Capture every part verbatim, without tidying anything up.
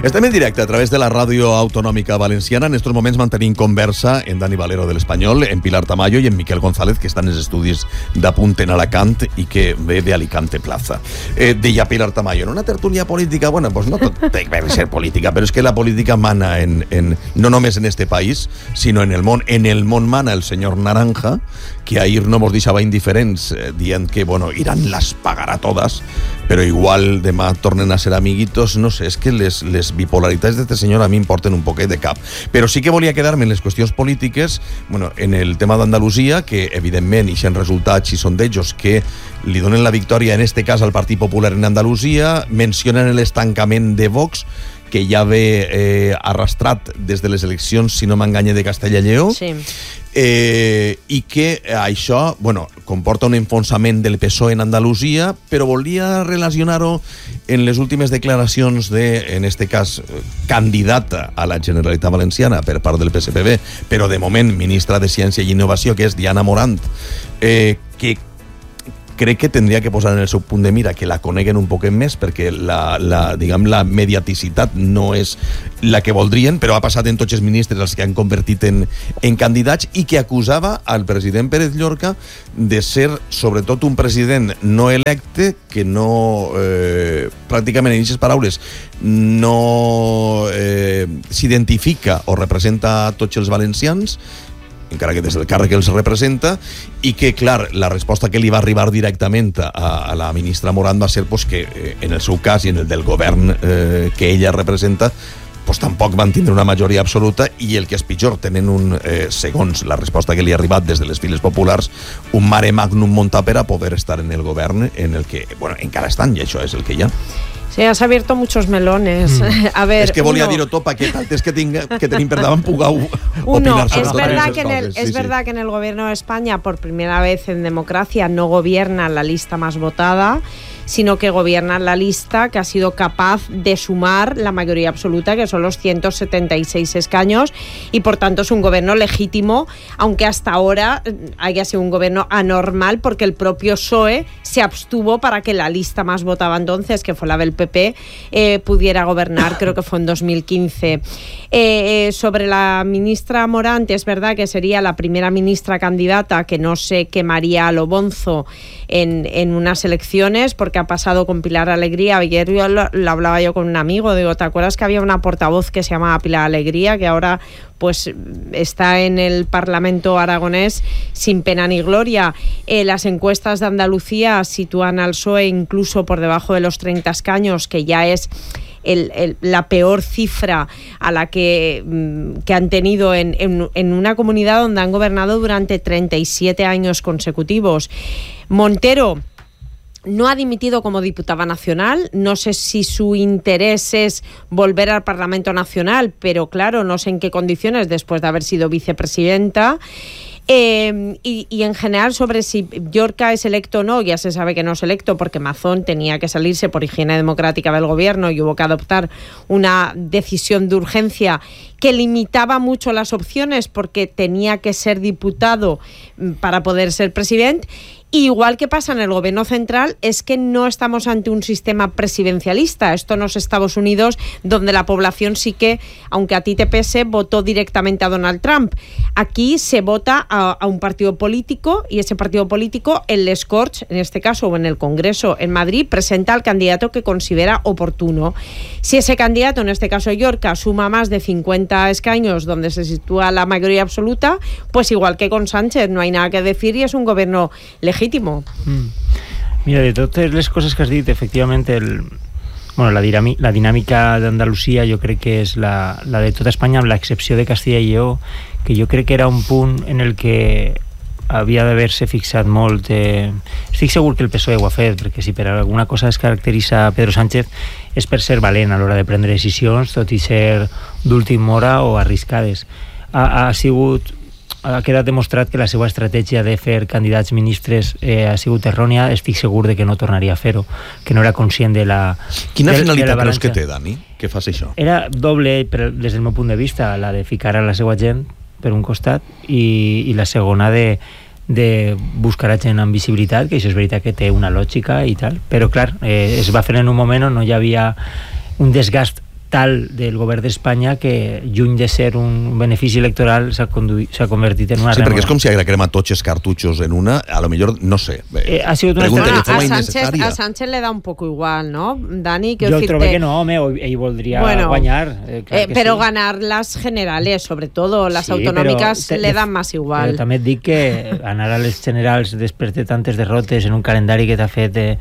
Estem en directe a través de la ràdio autonòmica valenciana. En estos moments mantenim conversa en Dani Valero de l'Espanyol, en Pilar Tamayo i en Miquel González, que estan en els estudis d'Apunt en Alacant i que ve de Alicante Plaza. Eh, deia Pilar Tamayo, en una tertúlia política, bueno, pues no tot té que ser política, però és que la política mana en, en, no només en este país, sinó en el món. En el món mana el senyor Naranja, que ahir no mos deixava indiferents eh, dient que, bueno, Irán las pagarà todas, però igual demà tornen a ser amiguitos. No sé, és que les, les bipolaritats d'aquest senyor a mi em porten un poquet de cap. Però sí que volia quedar-me en les qüestions polítiques, bueno, en el tema d'Andalusia, que evidentment ixen resultats i sondejos que li donen la victòria, en este cas, al Partit Popular en Andalusia. Mencionen l'estancament de Vox, que ja ve eh, arrastrat des de les eleccions, si no m'enganye, de Castella i Lleó. Sí. Eh, i que això, bueno, comporta un enfonsament del P S O E en Andalusia, però volia relacionar-ho en les últimes declaracions de, en este cas, candidata a la Generalitat Valenciana per part del P S P B, però de moment ministra de Ciència i Innovació, que és Diana Morant, eh, que crec que tindria que posar en el seu punt de mira que la coneguen un poquet més, perquè la, la, diguem, la mediaticitat no és la que voldrien, però ha passat en tots els ministres els que han convertit en, en candidats, i que acusava al president Pérez Llorca de ser sobretot un president no electe, que no, eh, pràcticament en aquestes paraules, no eh, s'identifica o representa a tots els valencians, encara que des del càrrec que els representa, i que, clar, la resposta que li va arribar directament a, a la ministra Morant va ser pues, que eh, en el seu cas i en el del govern eh, que ella representa, pues, tampoc van tindre una majoria absoluta, i el que és pitjor, tenen un, eh, segons la resposta que li ha arribat des de les files populars, un mare magnum muntat per a poder estar en el govern en el que, bueno, encara estan, i això és el que hi ha. Sí, has abierto muchos melones. Mm. A ver, es que volia uno... dir-ho tot perquè tantes que, tinga, que tenim per davant pugueu uno, opinar sobre es verdad que en el, sí, es sí. verdad que en el gobierno de España, por primera vez en democracia, no gobierna la lista más votada, sino que gobierna la lista que ha sido capaz de sumar la mayoría absoluta, que son los ciento setenta y seis escaños, y por tanto es un gobierno legítimo, aunque hasta ahora haya sido un gobierno anormal, porque el propio P S O E se abstuvo para que la lista más votada entonces, que fue la del P P, eh, pudiera gobernar, creo que fue en dos mil quince. Eh, eh, sobre la ministra Morant, es verdad que sería la primera ministra candidata que no se quemaría a lo bonzo en, en unas elecciones, porque ha pasado con Pilar Alegría. Ayer yo lo, lo hablaba yo con un amigo, digo, ¿te acuerdas que había una portavoz que se llamaba Pilar Alegría, que ahora pues está en el Parlamento aragonés sin pena ni gloria? Eh, las encuestas de Andalucía sitúan al P S O E incluso por debajo de los treinta escaños, que ya es El, el, la peor cifra a la que, que han tenido en, en, en una comunidad donde han gobernado durante treinta y siete años consecutivos. Montero no ha dimitido como diputada nacional. No sé si su interés es volver al Parlamento Nacional, pero claro, no sé en qué condiciones después de haber sido vicepresidenta. Eh, y, y en general, sobre si Llorca es electo o no, ya se sabe que no es electo, porque Mazón tenía que salirse por higiene democrática del gobierno y hubo que adoptar una decisión de urgencia que limitaba mucho las opciones, porque tenía que ser diputado para poder ser presidente. Igual que pasa en el gobierno central, es que no estamos ante un sistema presidencialista. Esto no es Estados Unidos, donde la población sí que, aunque a ti te pese, votó directamente a Donald Trump. Aquí se vota a, a un partido político, y ese partido político, en les Corts, en este caso, o en el Congreso en Madrid, presenta al candidato que considera oportuno. Si ese candidato, en este caso Llorca, suma más de cincuenta escaños, donde se sitúa la mayoría absoluta, pues igual que con Sánchez, no hay nada que decir y es un gobierno legítimo. Mm. Mira, de totes les coses que has dit, efectivament, el, bueno, la, dinami, la dinàmica d'Andalusia jo crec que és la, la de tota Espanya, amb l'excepció de Castilla i Lleó, que jo crec que era un punt en el que havia d'haver-se fixat molt. Eh, estic segur que el P S O E ho ha fet, perquè si per alguna cosa es caracteritza Pedro Sánchez és per ser valent a l'hora de prendre decisions, tot i ser d'última hora o arriscades. Ha, ha sigut... ha quedat demostrat que la seva estratègia de fer candidats ministres eh, ha sigut errònia. Estic segur de que no tornaria a fer-ho, que no era conscient de la... Quina de, finalitat de creus que té, Dani, que fas això? Era doble, però des del meu punt de vista, la de ficar a la seva gent per un costat, i, i la segona de, de buscar a gent amb visibilitat, que això és veritat que té una lògica i tal, però clar, eh, es va fer en un moment on no hi havia un desgast tal del govern d'Espanya que, lluny de ser un benefici electoral, s'ha, conduït, s'ha convertit en una sí, rèmora. perquè és com si haguera cremat tots els cartutxos en una, a lo millor, no sé. Eh, ha sigut una bueno, estratègia a, Sánchez, a Sánchez le da un poco igual, ¿no, Dani? Jo decirte... trobo que no, home, ell voldria bueno, guanyar. Eh, eh, pero sí. ganar las generales, sobre todo, las sí, autonòmiques, però, le dan más igual. Però també et dic que anar a les generals després de tantes derrotes en un calendari que t'ha fet de,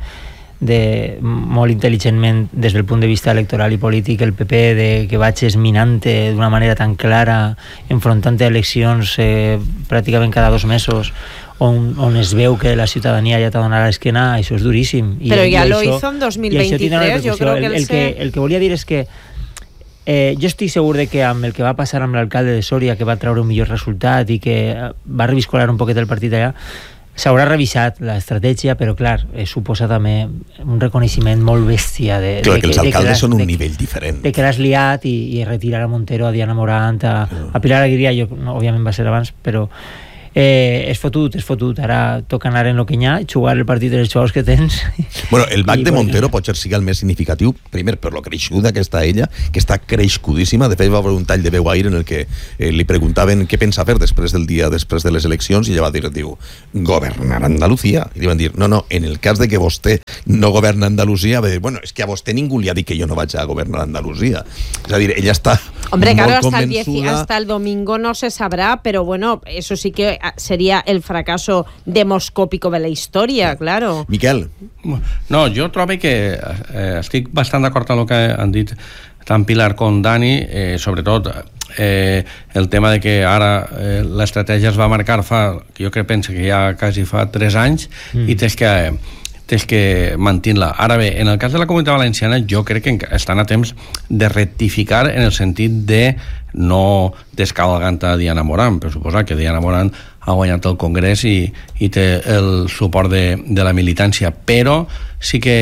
de molt intel·ligentment des del punt de vista electoral i polític el P P, de que vagis minant-te d'una manera tan clara, enfrontant-te a eleccions eh, pràcticament cada dos mesos, on, on es veu que la ciutadania ja t'ha donat l'esquena, això és duríssim. I, Però ja i lo això, hizo en dos mil veintitrés, jo crec que el, el, el, que, el que volia dir és que Eh, jo estic segur de que amb el que va passar amb l'alcalde de Sòria, que va treure un millor resultat i que va reviscolar un poquet el partit allà, s'haurà revisat l'estratègia, però clar, eh, suposa també un reconeixement molt bèstia de, clar, de que, que els alcaldes són un de, nivell diferent, de que l'has liat i, i retirar a Montero, a Diana Morant, a, a Pilar Aguirre, jo, no, òbviament va ser abans, però eh, és fotut, és fotut. Ara toca anar en lo que hi ha, jugar el partit dels jugadors que tens. Bueno, el back I, de Montero bueno, pot ser sigui el més significatiu, primer per lo creixuda que està ella, que està creixcudíssima. De fet, va haver un tall de veu ahir en el que eh, li preguntaven què pensa fer després del dia després de les eleccions, i ella va dir, diu, governar Andalucía. I li van dir, no, no, en el cas de que vostè no governa Andalusia, va dir, bueno, és que a vostè ningú li ha dit que jo no vaig a governar Andalusia. És a dir, ella està Hombre, molt claro, hasta el, convençuda. diez, hasta el domingo no se sabrá, pero bueno, eso sí que sería el fracaso demoscópico de la historia, claro. Miquel. No, jo trobo que eh, estic bastant d'acord amb el que han dit tant Pilar com Dani, eh, sobretot eh, el tema de que ara eh, l'estratègia es va marcar fa, que jo crec penso que ja quasi fa tres anys, mm. i tens que tens que mantenir-la. Ara bé, en el cas de la Comunitat Valenciana jo crec que estan a temps de rectificar en el sentit de no descabalgant a Diana Morant, per suposar que Diana Morant ha guanyat el Congrés i, i té el suport de, de la militància, però sí que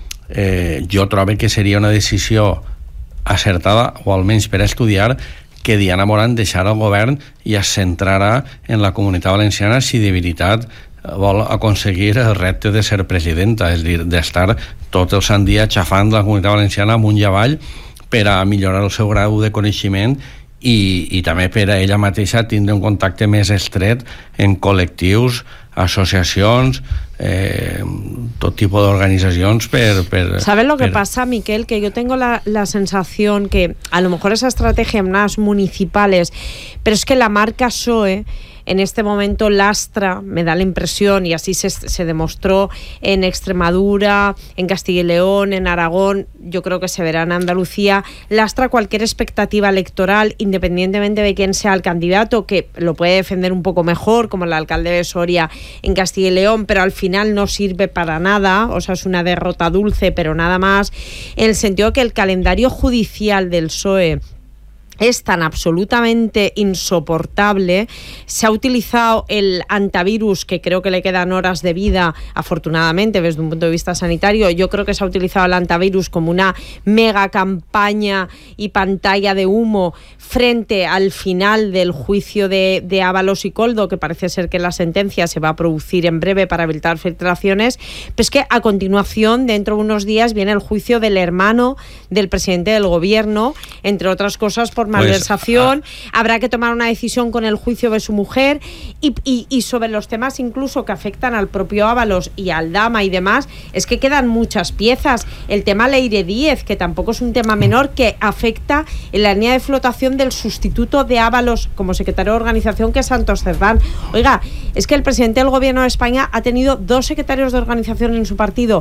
eh, jo trobo que seria una decisió acertada, o almenys per estudiar, que Diana Morant deixara el govern i es centrarà en la Comunitat Valenciana si de veritat vol aconseguir el repte de ser presidenta, és a dir, d'estar tot el sant dia xafant la Comunitat Valenciana amunt i avall per a millorar el seu grau de coneixement i, i també per a ella mateixa tindre un contacte més estret en col·lectius, associacions, eh, tot tipus d'organizacions per, per... ¿Sabes lo que per... pasa, Miquel? Que yo tengo la, la sensación que a lo mejor esa estrategia en unas municipales, pero es que la marca P S O E en este momento lastra, me da la impresión, y así se, se demostró en Extremadura, en Castilla y León, en Aragón, yo creo que se verá en Andalucía, lastra cualquier expectativa electoral, independientemente de quién sea el candidato, que lo puede defender un poco mejor, como el alcalde de Soria en Castilla y León, pero al final no sirve para nada, o sea, es una derrota dulce, pero nada más, en el sentido que el calendario judicial del P S O E es tan absolutamente insoportable. Se ha utilizado el antivirus, que creo que le quedan horas de vida, afortunadamente, desde un punto de vista sanitario. Yo creo que se ha utilizado el antivirus como una mega campaña y pantalla de humo frente al final del juicio de, de Ábalos y Coldo, que parece ser que la sentencia se va a producir en breve para evitar filtraciones. Pero es que a continuación, dentro de unos días, viene el juicio del hermano del presidente del gobierno, entre otras cosas por malversación. Pues, ah, habrá que tomar una decisión con el juicio de su mujer y, y, y sobre los temas incluso que afectan al propio Ábalos y al Dama y demás, es que quedan muchas piezas. El tema Leire Díez, que tampoco es un tema menor, que afecta en la línea de flotación del sustituto de Ábalos como secretario de organización, que es Santos Cerdán. Oiga, es que el presidente del gobierno de España ha tenido dos secretarios de organización en su partido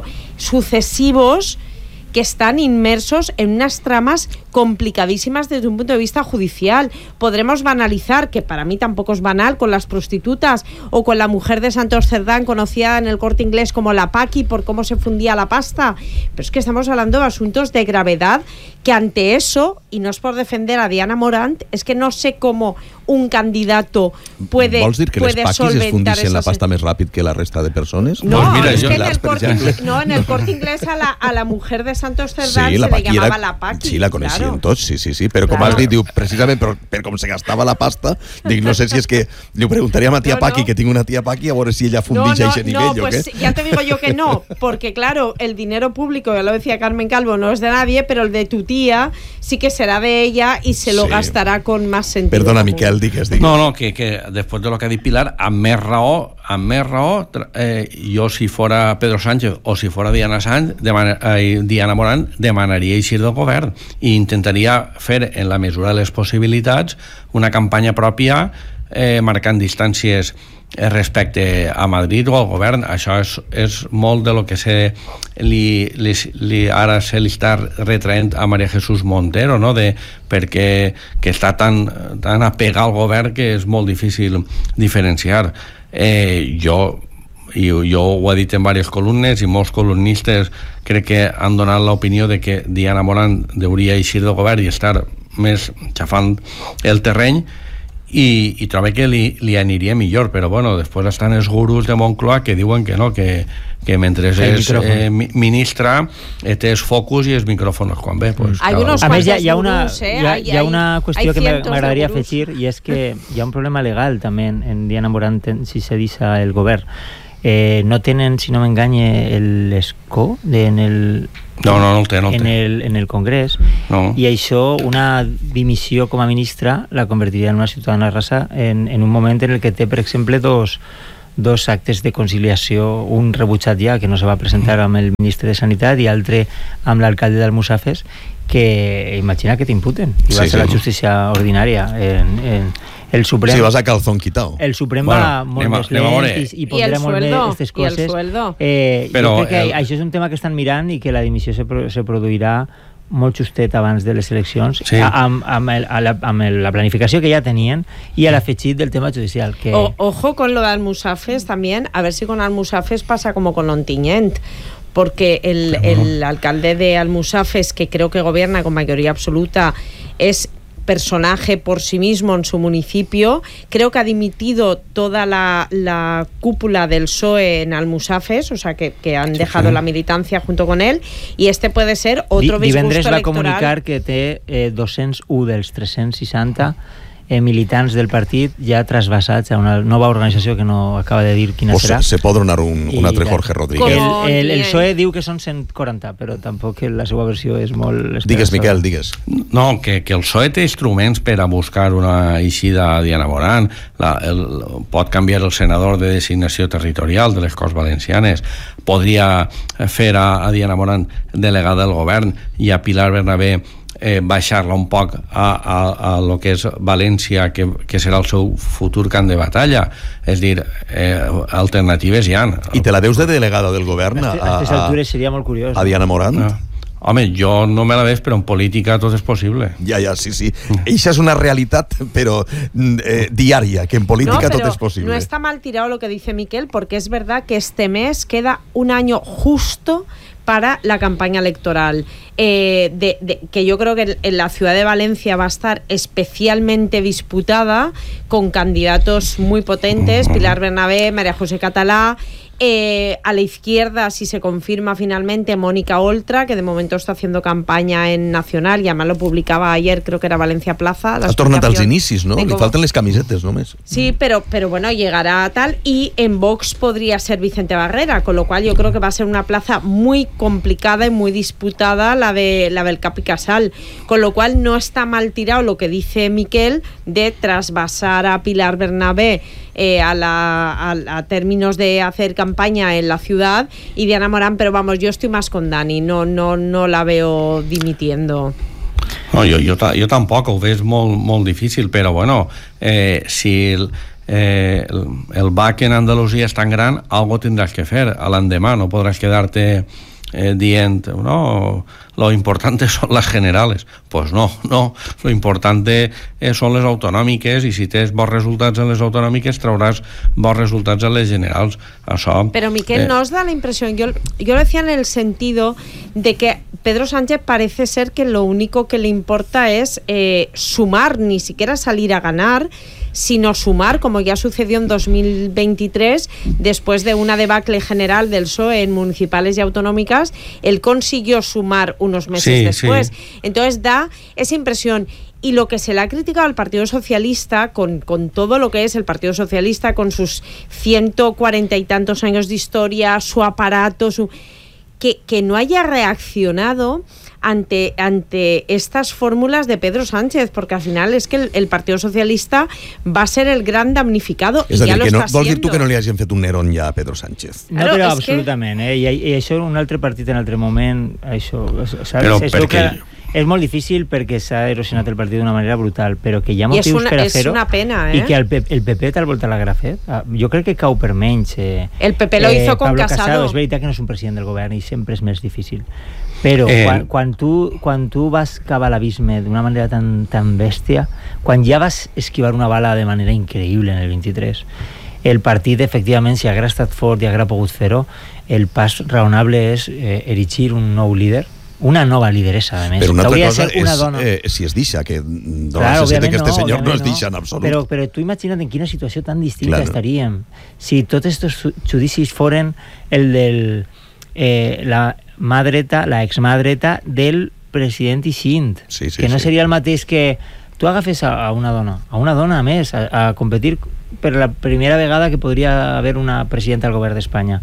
sucesivos que están inmersos en unas tramas complicadísimas desde un punto de vista judicial. Podremos banalizar, que para mí tampoco es banal, con las prostitutas o con la mujer de Santos Cerdán, conocida en el Corte Inglés como la Paqui por cómo se fundía la pasta, pero es que estamos hablando de asuntos de gravedad que ante eso, y no es por defender a Diana Morant, es que no sé cómo un candidato puede, ¿Vols dir que les puede paquis es fundixen la esas- pasta més ràpid que la resta de persones? No, Pues mira, es yo- que en el, Pilars, per corte, ejemplo. Inglés- no, en el Corte Inglés a la, a la mujer de Santos Cerdán Sí, la se le Paqui llamaba era... la Paqui. Sí, la coneixien claro. tots, sí, sí, sí. Però com Claro. has dit, diu, precisament per, per com se gastava la pasta, dic, no sé si és que li ho preguntaríem a tia No, Paqui, no. que tinc una tia Paqui, a veure si ella No, fundix no, a ese no, nivell, pues ¿o qué? ya te digo yo que no, porque claro, el dinero público, ya lo decía Carmen Calvo, no es de nadie, pero el de tu tía sí que será de ella y se lo Sí. gastará con más sentido. Perdona, común. Miquel, digues, digues. No, no, que, que després de lo que ha dit Pilar, amb més raó, amb més raó, tra- eh, jo si fora Pedro Sánchez o si fora Diana Sánchez, demana, eh, Diana Morant, demanaria eixir del govern i intentaria fer, en la mesura de les possibilitats, una campanya pròpia eh, marcant distàncies eh, respecte a Madrid o al govern. Això és, és molt de lo que se li, li, li, ara se li està retraent a María Jesús Montero, no? De, perquè que està tan, tan apegada al govern que és molt difícil diferenciar. Eh, jo i jo ho he dit en diverses columnes i molts columnistes crec que han donat l'opinió de que Diana Morant hauria eixir del govern i estar més xafant el terreny i, i trobo que li, li aniria millor, però bueno, després estan els gurus de Moncloa que diuen que no, que, que mentre El és micrófono. eh, mi- ministra eh, té els focus i els micròfons quan ve pues, Hay cada unos A més, hi ha, cuantos hi ha, una, gurús, eh? hi ha, Hay- hi ha hay- una qüestió hay que cientos de m'agradaria gurús. afegir i és que hi ha un problema legal també en, en Diana Morant en- si se deixa el govern. Eh, no tenen, si no m'enganye, l'escó de, en el no, no, no el té, no el en té. el, en el Congrés No. i això, una dimissió com a ministra la convertiria en una ciutadana rasa en, en un moment en el que té, per exemple, dos, dos actes de conciliació, un rebutjat ja, que no se va presentar amb el ministre de Sanitat, i altre amb l'alcalde d'Almussafes, que imagina que t'imputen i va Sí, ser sí. la justícia ordinària en, en el Suprem. Si vas a calzón quitao. El Suprem Bueno, va molt anem a- més anem a lent veure. i, i I pondrà el molt més sueldo, aquestes i el coses. sueldo. Eh, Però jo crec que el- això és un tema que estan mirant i que la dimissió se, pro, se produirà molt justet abans de les eleccions, Sí. a- amb, amb, el, a la, amb el, la planificació que ja tenien i a l'afegit del tema judicial. Que... O- ojo con lo de Almusafes también, a ver si con Almusafes pasa como con Ontinyent, porque el, el alcalde de Almusafes, que creo que gobierna con mayoría absoluta, es personaje por sí mismo en su municipio. Creo que ha dimitido toda la, la cúpula del P S O E en Almusafes, o sea que, que han dejado sí. la militancia junto con él, y este puede ser Di- otro divendres disgusto va electoral. comunicar que té eh, dos-cents u dels tres-cents seixanta eh, militants del partit ja trasbassats a una nova organització que no acaba de dir quina O se, serà. se pot donar un, un I altre ja. Jorge Rodríguez. Com- El, el, el Bien. P S O E diu que són cent quaranta, però tampoc que la seva versió és molt... Digues, esperançadora. Miquel, digues. No, que, que el P S O E té instruments per a buscar una eixida a Diana Morant. La, el, pot canviar el senador de designació territorial de les Corts Valencianes, podria fer a, a Diana Morant delegada del govern i a Pilar Bernabé eh, baixar-la un poc a, a, a lo que és València, que, que serà el seu futur camp de batalla. És dir, eh, alternatives hi ha. I te la veus de delegada del govern a, A aquestes a, altures seria molt curiós. a Diana Morant? Ah. Home, jo no me la veig, però en política tot és possible. Ja, ja, sí, sí. Eixa és una realitat, però eh, diària, que en política No, tot pero és possible. no está mal tirado lo que dice Miquel, porque es verdad que este mes queda un año justo para la campaña electoral, eh, de, de, que yo creo que en la ciudad de Valencia va a estar especialmente disputada, con candidatos muy potentes, Pilar Bernabé, María José Catalá. Eh, a la izquierda, si se confirma finalmente, Mónica Oltra, que de momento está haciendo campaña en Nacional, y además lo publicaba ayer, creo que era Valencia Plaza. la Ha tornat als explicación inicis, no? de Li cómo- falten les camisetes, només. Sí, pero, pero bueno, llegará a tal. Y en Vox podría ser Vicente Barrera, con lo cual yo creo que va a ser una plaza muy complicada y muy disputada la de la del Capi Casal. Con lo cual no está mal tirado lo que dice Miquel de trasvasar a Pilar Bernabé eh, a, la, a, a términos de hacer campaña en la ciudad, y Diana Morant, pero vamos, yo estoy más con Dani, no, no, no la veo dimitiendo. No, jo, jo, ta- jo tampoc ho veig molt, molt difícil, però bueno, eh, si el, eh, el, el B A C en Andalusia és tan gran, algo tindràs que fer a l'endemà, no podràs quedar-te eh, dient, no, lo importante son las generales. Pues no, no, lo importante eh, són les autonòmiques, i si tens bons resultats en les autonòmiques trauràs bons resultats en les generals. Això, Pero Miquel, eh, ¿no os da la impresión? Yo, yo lo decía en el sentido de que Pedro Sánchez parece ser que lo único que le importa es eh, sumar, ni siquiera salir a ganar, sino sumar, como ya sucedió en dos mil veintitrés, después de una debacle general del P S O E en municipales y autonómicas, él consiguió sumar unos meses sí, después. Sí. Entonces da esa impresión. Y lo que se le ha criticado al Partido Socialista, con, con todo lo que es el Partido Socialista, con sus ciento cuarenta y tantos años de historia, su aparato, su... Que, que no haya reaccionado ante, ante estas fórmulas de Pedro Sánchez, porque al final es que el, el Partido Socialista va a ser el gran damnificado. És i a dir, ja que lo no, està vols dir tu siendo. que no li hagin fet un Nerón ja a Pedro Sánchez? No, Claro, però és absolutament, eh? I, i això un altre partit en altre moment, això, saps? Però és per el que, què? és molt difícil perquè s'ha erosionat el partit d'una manera brutal, però que hi ha I és motius una, per a és fer-ho, una pena, eh? i que el, P- el P P tal volta l'ha fet. Jo crec que cau per menys. Eh, El P P lo eh, hizo con Pablo Casado. Casado. És veritat que no és un president del govern i sempre és més difícil. Però Eh. quan, quan, tu, quan tu vas cavar l'abisme d'una manera tan, tan bèstia, quan ja vas esquivar una bala de manera increïble en el vint-i-tres, el partit, efectivament, si haguera estat fort i haguera pogut fer-ho, el pas raonable és eh, erigir un nou líder, una nova lideressa, a més. Però una altra Hauria de cosa ser una és dona. eh, si es deixa, que dona Clar, la sensació òbviament que este no, senyor no es òbviament deixa en absolut. Però, però tu imagina't en quina situació tan distinta Claro. estaríem si tots estos judicis foren el del eh, la mà dreta, la exmà dreta del president Ixint, Sí, sí, que no sí. seria el mateix que tu agafes a, a una dona, a una dona a més, a, a competir per la primera vegada que podria haver una presidenta del govern d'Espanya.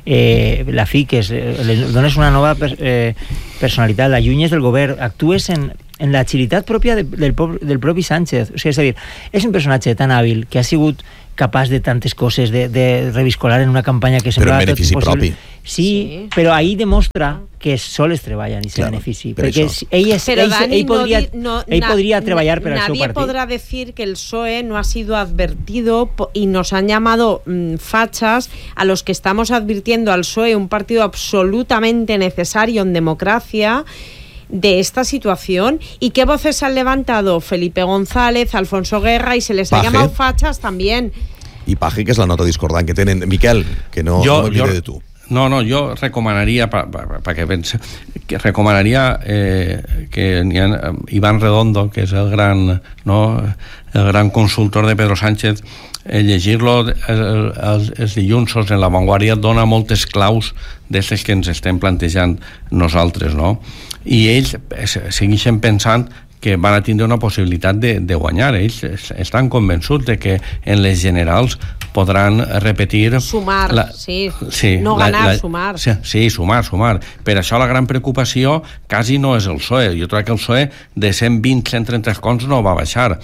Eh, la fiques, eh, li dones una nova per, eh, personalitat, la llunyes del govern, actues en, en l'agilitat pròpia de, del, del propi Sánchez. O sigui, és a dir, és un personatge tan hàbil que ha sigut capaç de tantes coses, de, de reviscolar en una campanya que Però en semblava tot benefici impossible. propi. Sí, Sí. però ahí demostra que sols treballa en aquest Claro, benefici. per Perquè això. ell, és, Pero ell, Dani, ell, podria, no, di- no, ell na- podria treballar per al seu nadie partit. podrá decir que el P S O E no ha sido advertido po- y nos han llamado mmm, fachas a los que estamos advirtiendo al P S O E, un partido absolutamente necesario en democracia, de esta situación. ¿Y qué voces han levantado? Felipe González, Alfonso Guerra, y se les Paje. ha llamado fachas también. I Paje, que és la nota discordant que tenen. Miquel, que no, Jo- no m'oblide jo- de tu. No, no, jo recomanaria, perquè pense, que recomanaria eh, que n'hi ha, eh, Iván Redondo, que és el gran, no, el gran consultor de Pedro Sánchez, eh, llegir-lo els, els, els dilluns en La Vanguardia dona moltes claus d'aquestes que ens estem plantejant nosaltres, no? I ells segueixen pensant que van a tindre una possibilitat de, de guanyar. Ells estan convençuts de que en les generals podran repetir... Sumar, la, sí. sí. No la, ganar, la, sumar. Sí, sí, sumar, sumar. Per això la gran preocupació quasi no és el P S O E. Jo crec que el P S O E de cent vint a cent trenta escons no va baixar.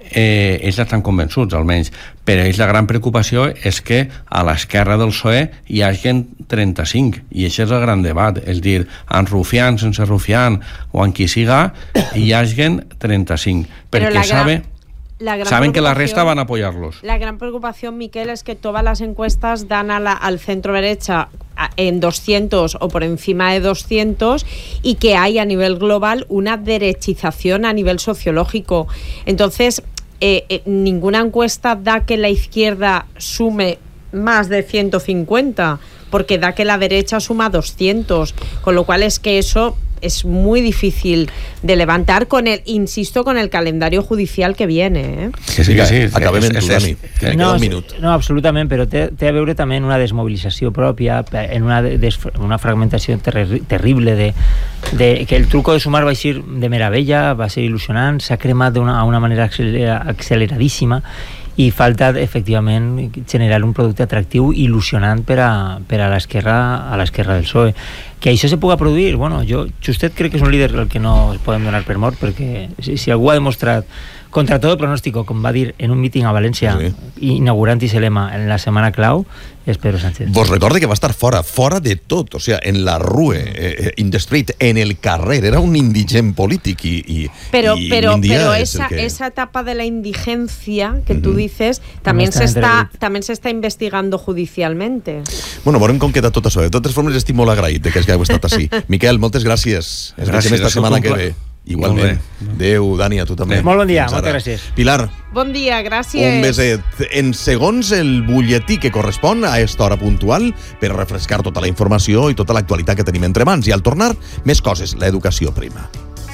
Eh, ells estan convençuts, almenys. Però ells la gran preocupació és que a l'esquerra del P S O E hi hagi trenta-cinc, i això és el gran debat, és dir, en Rufián, sense Rufián o en qui siga, hi hagi trenta-cinc, Però perquè la gran- sabe, la gran saben que la resta preocupación- van a apoyarlos. La gran preocupación, Miquel, es que todas las encuestas dan a la, al centro derecha a- en doscientos o por encima de doscientos, y que hay a nivel global una derechización a nivel sociológico. Entonces, eh, eh, ninguna encuesta da que la izquierda sume más de ciento cincuenta, porque da que la derecha suma doscientos, con lo cual es que eso es muy difícil de levantar con el, insisto, con el calendario judicial que viene, ¿eh? Que sí, que sí. Acabem en És- tu, és- Dani. Que me queda No, un sí, minut. no, absolutament, però té, té a veure també en una desmobilització pròpia, en una, des, una fragmentació terri terrible, de, de, que el truco de sumar va ser de meravella, va ser il·lusionant, s'ha cremat d'una una manera accelera, acceleradíssima, i falta efectivament generar un producte atractiu il·lusionant per a, per a l'esquerra a l'esquerra del P S O E. Que això se puga produir, bueno, jo, Justet crec que és un líder al que no es podem donar per mort, perquè si, si algú ha demostrat contra todo pronóstico, com va dir en un míting a València, sí. inaugurant-hi el lema en la setmana clau, és Pedro Sánchez. Vos recorde que va estar fora, fora de tot, o sea, en la rue, eh, in the street, en el carrer, era un indigent polític i, i, pero, y pero, pero es esa, que... esa etapa de la indigencia que uh-huh. tú dices también se, está, también se está investigando judicialmente. Bueno, veurem com queda tot això. De totes formes, estic molt agraït que hagi estat així. Miquel, moltes gràcies. Ens veiem esta setmana que ve. Igualment. Adéu, Dani, a tu també. Molt bon dia, moltes gràcies. Pilar. Bon dia, gràcies. Un beset. En segons el butlletí que correspon a esta hora puntual per refrescar tota la informació i tota l'actualitat que tenim entre mans. I al tornar, més coses. L'educació prima.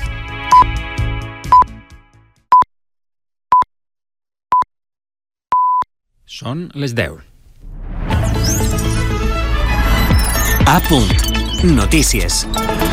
Són les deu. A punt. Notícies.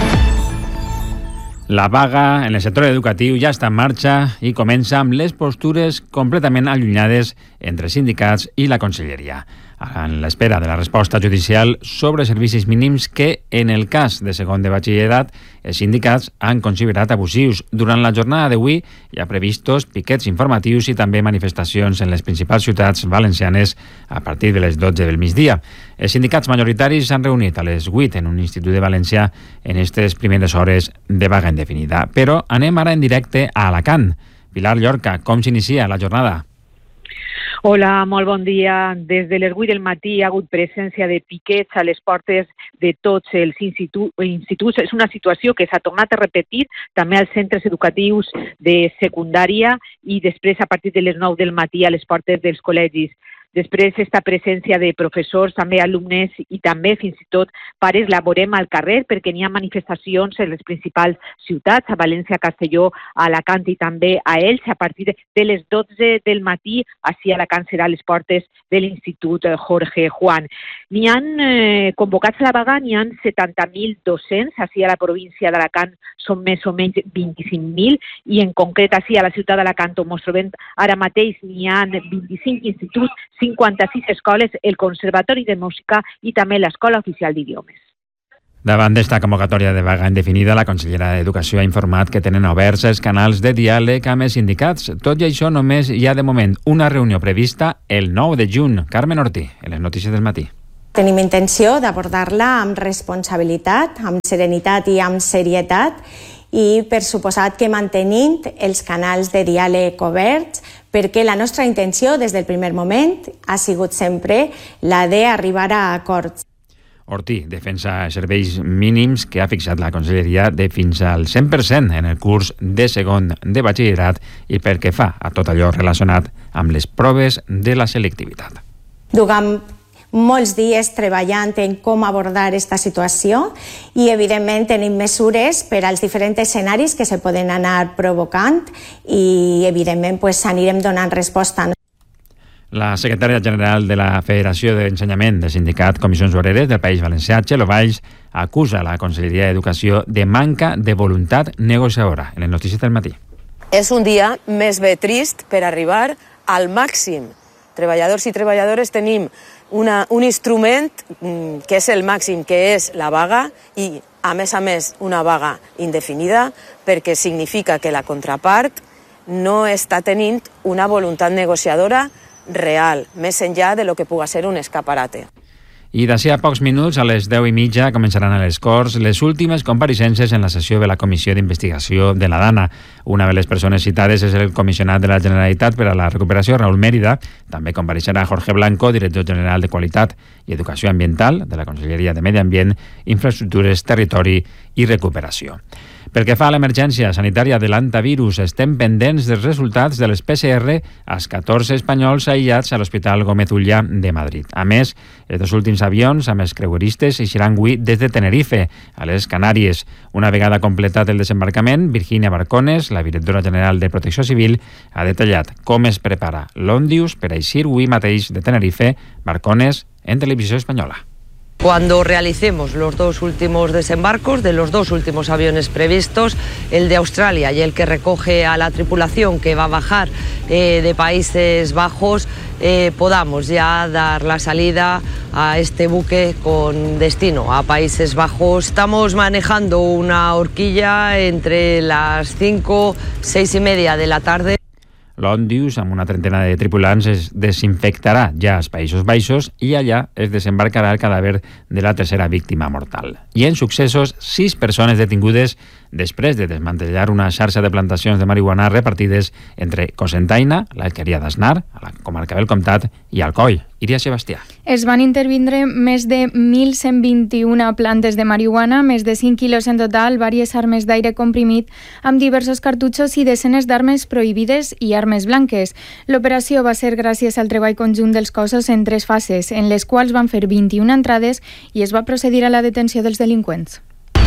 La vaga en el sector educatiu ja està en marxa i comença amb les postures completament allunyades entre sindicats i la conselleria, en l'espera de la resposta judicial sobre servicis mínims que, en el cas de segon de batxillerat, els sindicats han considerat abusius. Durant la jornada d'avui hi ha previstos piquets informatius i també manifestacions en les principals ciutats valencianes a partir de les dotze del migdia. Els sindicats majoritaris s'han reunit a les vuit en un institut de València en aquestes primeres hores de vaga indefinida. Però anem ara en directe a Alacant. Pilar Llorca, com s'inicia la jornada? Hola, molt bon dia. Des de les vuit del matí hi ha hagut presència de piquets a les portes de tots els institu instituts. És una situació que s'ha tornat a repetir també als centres educatius de secundària i després a partir de les nou del matí a les portes dels col·legis. Després, esta presència de professors, també alumnes i també fins i tot pares la veurem al carrer perquè n'hi ha manifestacions en les principals ciutats, a València, Castelló, a Alacant i també a Elx. A partir de les dotze del matí, així a Alacant serà a les portes de l'Institut Jorge Juan. N'hi han eh, convocats a la vaga, n'hi han setanta mil docents, així a la província d'Alacant són més o menys vint-i-cinc mil i en concret així a la ciutat d'Alacant, on ens trobem ara mateix, n'hi ha vint-i-cinc instituts, cinquanta-sis escoles, el Conservatori de Música i també l'Escola Oficial d'Idiomes. Davant d'esta convocatòria de vaga indefinida, la consellera d'Educació ha informat que tenen oberts els canals de diàleg amb els sindicats. Tot i això, només hi ha de moment una reunió prevista el nou de juny. Carmen Ortí, en les notícies del matí. Tenim intenció d'abordar-la amb responsabilitat, amb serenitat i amb serietat i, per suposat, que mantenint els canals de diàleg oberts perquè la nostra intenció des del primer moment ha sigut sempre la d'arribar a acords. Ortí defensa serveis mínims que ha fixat la Conselleria de fins al cent per cent en el curs de segon de batxillerat i pel que fa a tot allò relacionat amb les proves de la selectivitat. Duguem molts dies treballant en com abordar aquesta situació i, evidentment, tenim mesures per als diferents escenaris que se poden anar provocant i, evidentment, pues, anirem donant resposta. La secretària general de la Federació d'Ensenyament del Sindicat Comissions Obreres del País Valencià, Txelo Valls, acusa la Conselleria d'Educació de manca de voluntat negociadora. En les notícies del matí. És un dia més bé trist per arribar al màxim. Treballadors i treballadores tenim Una, un instrument que és el màxim, que és la vaga, i, a més a més, una vaga indefinida, perquè significa que la contrapart no està tenint una voluntat negociadora real, més enllà de lo que puga ser un escaparate. I d'ací a pocs minuts, a les deu i mitja, començaran a les Corts les últimes compareixences en la sessió de la Comissió d'Investigació de la Dana. Una de les persones citades és el comissionat de la Generalitat per a la Recuperació, Raúl Mérida. També compareixerà Jorge Blanco, director general de Qualitat i Educació Ambiental de la Conselleria de Medi Ambient, Infraestructures, Territori i Recuperació. Pel que fa a l'emergència sanitària de l'antivirus, estem pendents dels resultats de les P C R als catorze espanyols aïllats a l'Hospital Gómez Ulla de Madrid. A més, els dos últims avions amb els creueristes eixiran avui des de Tenerife, a les Canàries. Una vegada completat el desembarcament, Virginia Barcones, la directora general de Protecció Civil, ha detallat com es prepara l'Òndius per eixir avui mateix de Tenerife. Barcones, en Televisió Espanyola. Cuando realicemos los dos últimos desembarcos de los dos últimos aviones previstos, el de Australia y el que recoge a la tripulación que va a bajar eh, de Países Bajos, eh, podamos ya dar la salida a este buque con destino a Países Bajos. Estamos manejando una horquilla entre las cinco, seis y media de la tarde. l'Ondius, amb una trentena de tripulants, es desinfectarà ja als Països Baixos i allà es desembarcarà el cadàver de la tercera víctima mortal. I en successos, sis persones detingudes després de desmantellar una xarxa de plantacions de marihuana repartides entre Cocentaina, l'Alqueria d'Asnar, a la comarca del Comtat, i Alcoi. Iria Sebastià. Es van intervindre més de mil cent vint-i-una plantes de marihuana, més de cinc quilos en total, diverses armes d'aire comprimit, amb diversos cartutxos i desenes d'armes prohibides i armes blanques. L'operació va ser gràcies al treball conjunt dels cossos en tres fases, en les quals van fer vint-i-una entrades i es va procedir a la detenció dels delinqüents.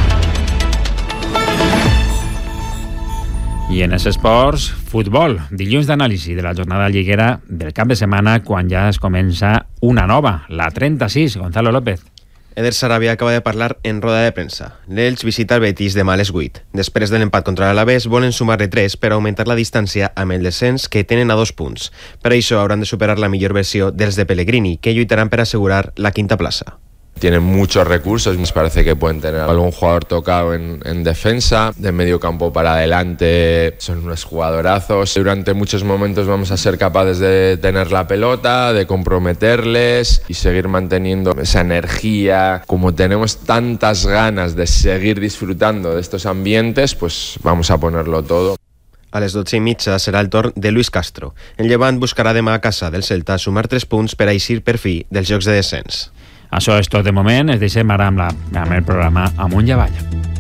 I en els esports, futbol. Dilluns d'anàlisi de la jornada lliguera del cap de setmana, quan ja es comença una nova, la trenta-sis. Gonzalo López. Eder Sarabia acaba de parlar en roda de premsa. L'Elx visita el Betis demà a les vuit. Després de l'empat contra l'Alavés, volen sumar-ne tres per augmentar la distància amb el descens, que tenen a dos punts. Per això hauran de superar la millor versió dels de Pellegrini, que lluitaran per assegurar la quinta plaça. Tienen muchos recursos, me parece que pueden tener algún jugador tocado en, en defensa, de medio campo para adelante son unos jugadorazos. Durante muchos momentos vamos a ser capaces de tener la pelota, de comprometerles y seguir manteniendo esa energía. Como tenemos tantas ganas de seguir disfrutando de estos ambientes, pues vamos a ponerlo todo. A les dotze i mitja serà el torn de Luis Castro. El Llevant buscarà demà a casa del Celta sumar tres punts per a eixir per fi dels jocs de descens. Això és tot de moment. Es deixem ara amb, la, amb el programa Amunt i Avall.